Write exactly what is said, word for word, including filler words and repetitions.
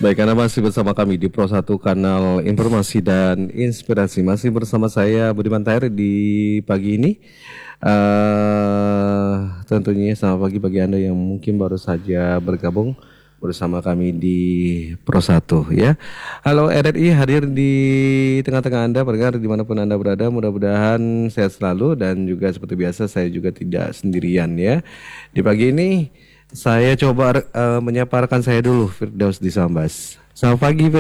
Baik, Anda masih bersama kami di Pro satu Kanal Informasi dan Inspirasi. Masih bersama saya Budiman Tahir di pagi ini. Eh tentunya selamat pagi bagi Anda yang mungkin baru saja bergabung bersama kami di Pro satu ya. Halo R R I hadir di tengah-tengah Anda, pendengar dimanapun Anda berada. Mudah-mudahan sehat selalu dan juga seperti biasa saya juga tidak sendirian ya. Di pagi ini saya coba uh, menyapa rekan saya dulu, Firdaus di Sambas. Selamat pagi, Firdaus.